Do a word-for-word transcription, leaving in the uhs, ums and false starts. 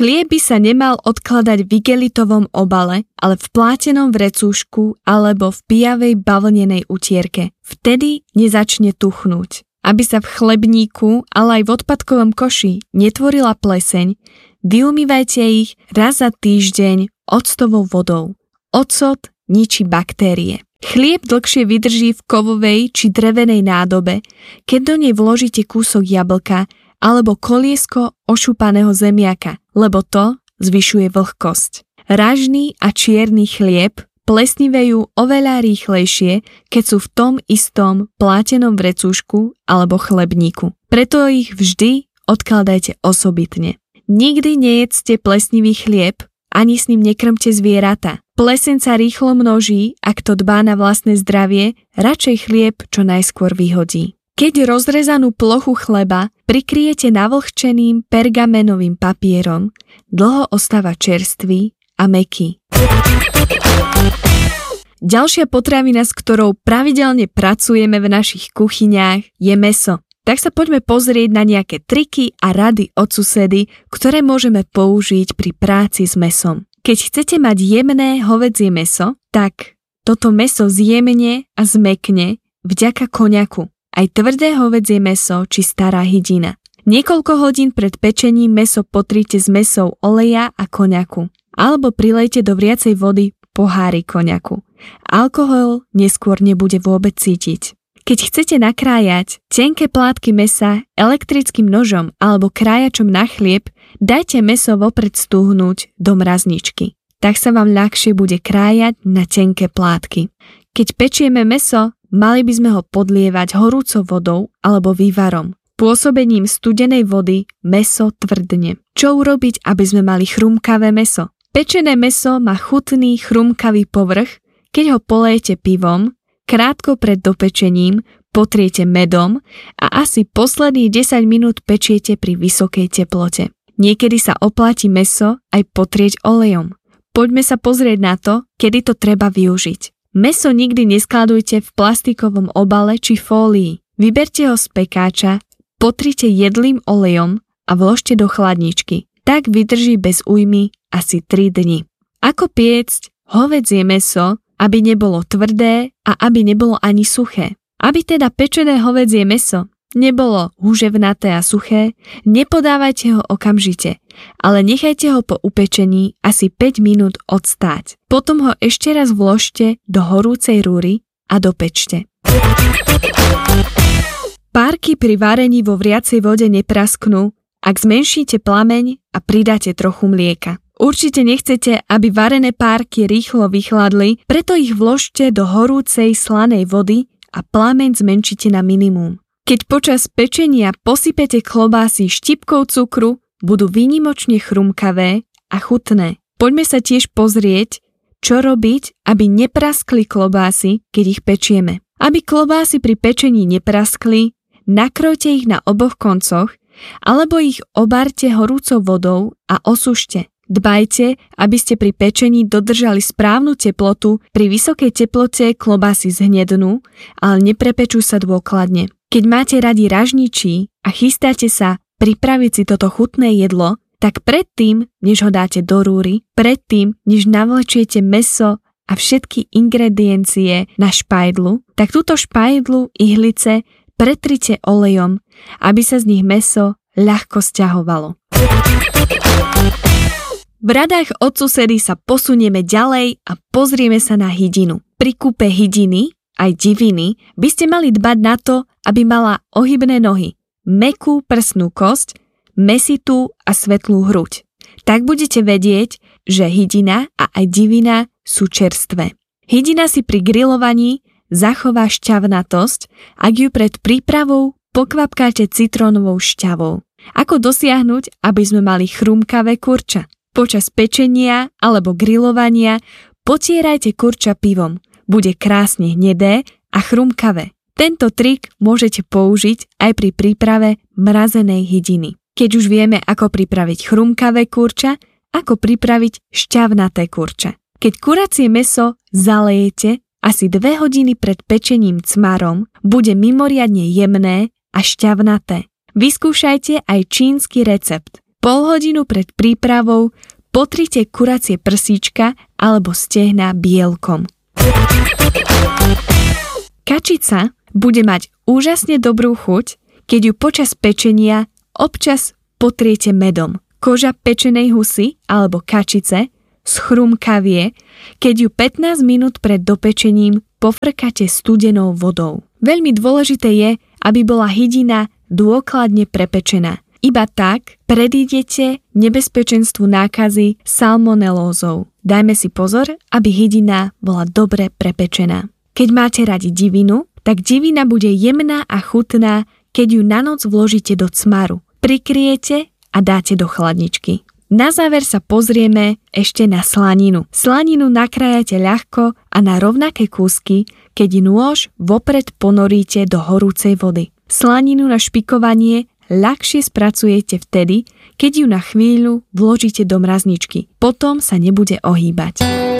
Chlieb by sa nemal odkladať v igelitovom obale, ale v plátenom vrecúšku alebo v pijavej bavlnenej utierke. Vtedy nezačne tuchnúť. Aby sa v chlebníku, ale aj v odpadkovom koši netvorila pleseň, vyumývajte ich raz za týždeň octovou vodou. Ocot ničí baktérie. Chlieb dlhšie vydrží v kovovej či drevenej nádobe, keď do nej vložíte kúsok jablka alebo koliesko ošúpaného zemiaka, lebo to zvyšuje vlhkosť. Ražný a čierny chlieb plesnivejú oveľa rýchlejšie, keď sú v tom istom plátenom vrecúšku alebo chlebníku. Preto ich vždy odkladajte osobitne. Nikdy nejedzte plesnivý chlieb, ani s ním nekrmte zvieratá. Pleseň sa rýchlo množí, ak to dbá na vlastné zdravie, radšej chlieb čo najskôr vyhodí. Keď rozrezanú plochu chleba prikryjete navlhčeným pergamenovým papierom, dlho ostáva čerstvý a mäkký. Ďalšia potravina, s ktorou pravidelne pracujeme v našich kuchyniach, je mäso. Tak sa poďme pozrieť na nejaké triky a rady od susedy, ktoré môžeme použiť pri práci s mäsom. Keď chcete mať jemné hovädzie mäso, tak toto mäso zjemne a zmäkne vďaka koniaku. Aj tvrdé hovädzie mäso či stará hydina. Niekoľko hodín pred pečením mäso potrite s mäsou oleja a koniaku. Alebo prilejte do vriacej vody pohári koniaku. Alkohol neskôr nebude vôbec cítiť. Keď chcete nakrájať tenké plátky mäsa elektrickým nožom alebo krájačom na chlieb, dajte mäso vopred stuhnúť do mrazničky. Tak sa vám ľahšie bude krájať na tenké plátky. Keď pečieme mäso, mali by sme ho podlievať horúcou vodou alebo vývarom. Pôsobením studenej vody mäso tvrdne. Čo urobiť, aby sme mali chrumkavé mäso? Pečené mäso má chutný chrumkavý povrch, keď ho polejete pivom, krátko pred dopečením potriete medom a asi posledných desať minút pečiete pri vysokej teplote. Niekedy sa oplatí mäso aj potrieť olejom. Poďme sa pozrieť na to, kedy to treba využiť. Mäso nikdy neskladujte v plastikovom obale či fólii. Vyberte ho z pekáča, potrite jedlým olejom a vložte do chladničky. Tak vydrží bez újmy asi tri dni. Ako piecť hovädzie mäso, aby nebolo tvrdé a aby nebolo ani suché? Aby teda pečené hovädzie mäso nebolo húževnaté a suché, nepodávajte ho okamžite, ale nechajte ho po upečení asi päť minút odstáť. Potom ho ešte raz vložte do horúcej rúry a dopečte. Párky pri varení vo vriacej vode neprasknú, ak zmenšíte plameň a pridáte trochu mlieka. Určite nechcete, aby varené párky rýchlo vychladli, preto ich vložte do horúcej slanej vody a plameň zmenšite na minimum. Keď počas pečenia posypete klobásy štipkou cukru, budú výnimočne chrumkavé a chutné. Poďme sa tiež pozrieť, čo robiť, aby nepraskli klobásy, keď ich pečieme. Aby klobásy pri pečení nepraskli, nakrojte ich na oboch koncoch alebo ich obarte horúcou vodou a osušte. Dbajte, aby ste pri pečení dodržali správnu teplotu, pri vysokej teplote klobásy zhnednú, ale neprepečú sa dôkladne. Keď máte radi ražničí a chystáte sa pripraviť si toto chutné jedlo, tak predtým, než ho dáte do rúry, predtým, než navlečiete mäso a všetky ingrediencie na špajdlu, tak túto špajdlu ihlice pretrite olejom, aby sa z nich mäso ľahko sťahovalo. V radách od susedy sa posunieme ďalej a pozrieme sa na hydinu. Pri kúpe hydiny, aj diviny, by ste mali dbať na to, aby mala ohybné nohy, mäkkú prsnú kosť, mäsitú a svetlú hruď. Tak budete vedieť, že hydina a aj divina sú čerstvé. Hydina si pri grillovaní zachová šťavnatosť, ak ju pred prípravou pokvapkáte citrónovou šťavou. Ako dosiahnuť, aby sme mali chrumkavé kurča? Počas pečenia alebo grilovania potierajte kurča pivom. Bude krásne hnedé a chrumkavé. Tento trik môžete použiť aj pri príprave mrazenej hydiny. Keď už vieme, ako pripraviť chrumkavé kurča, ako pripraviť šťavnaté kurča. Keď kuracie mäso zalejete asi dve hodiny pred pečením cmarom, bude mimoriadne jemné a šťavnaté. Vyskúšajte aj čínsky recept. Pol hodinu pred prípravou potrite kuracie prsíčka alebo stehná bielkom. Kačica bude mať úžasne dobrú chuť, keď ju počas pečenia občas potriete medom. Koža pečenej husy alebo kačice schrumkavie, keď ju pätnásť minút pred dopečením pofrkáte studenou vodou. Veľmi dôležité je, aby bola hydina dôkladne prepečená. Iba tak predídete nebezpečenstvu nákazy salmonelózou. Dajme si pozor, aby hydina bola dobre prepečená. Keď máte radi divinu, tak divina bude jemná a chutná, keď ju na noc vložíte do cmaru. Prikryjete a dáte do chladničky. Na záver sa pozrieme ešte na slaninu. Slaninu nakrájate ľahko a na rovnaké kúsky, keď nôž vopred ponoríte do horúcej vody. Slaninu na špikovanie ľahšie spracujete vtedy, keď ju na chvíľu vložíte do mrazničky. Potom sa nebude ohýbať.